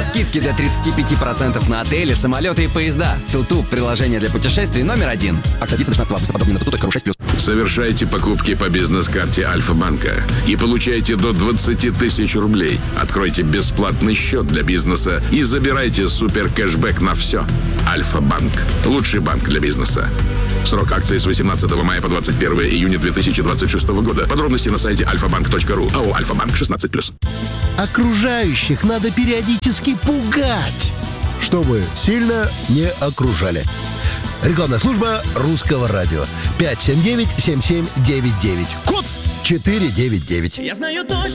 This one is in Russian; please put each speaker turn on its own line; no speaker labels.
Скидки до 35% на отели, самолеты и поезда. Туту – приложение для путешествий номер 1. Акция длится до 16 августа. Подробнее на tutu.ru 6+.
Совершайте покупки по бизнес-карте Альфа-банка и получайте до 20 тысяч рублей. Откройте бесплатный счет для бизнеса и забирайте супер кэшбэк на все. Альфа-банк. Лучший банк для бизнеса. Срок акции с 18 мая по 21 июня 2026 года. Подробности на сайте alfabank.ru. АО «Альфа-банк» 16+.
Окружающих надо периодически пугать, чтобы сильно не окружали. Рекламная служба Русского радио. 579-7799. Код 499.
Я знаю точно.